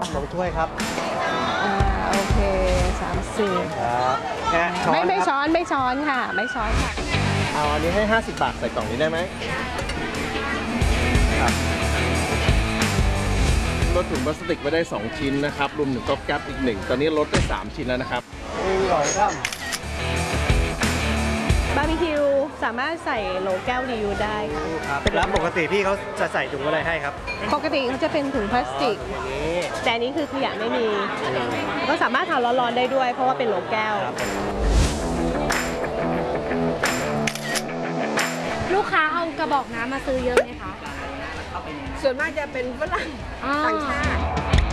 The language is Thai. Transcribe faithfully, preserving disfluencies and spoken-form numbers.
ลงถ้วยครับอ่าโอเคสามสี่ครับแค่ช้อนไม่ไม่ครับช้อนไม่ช้อนค่ะไม่ช้อนค่ะเอาอันนี้ให้ห้าสิบบาทใส่กล่องนี้ได้ไหมครับลดถุงพลาสติกไว้ได้สองชิ้นนะครับรวมถึงก๊อบแก๊บอีกหนึ่งตอนนี้ลดได้สามชิ้นแล้วนะครับอร่อยครับบาร์บีคิวสามารถใส่โหลแก้วรีวิวได้ค่ะครับแล้วปกติพี่เขาจะใส่ถุงอะไรให้ครับปกติเขาจะเป็นถุงพลาสติกอย่างนี้แต่อันนี้คือขยะไม่มี ก็สามารถทานร้อนๆได้ด้วย เพราะว่าเป็นโหลแก้วลูกค้าเอากระบอกน้ำมาซื้อเยอะไหมคะส่วนมากจะเป็นฝรั่งต่างชาติ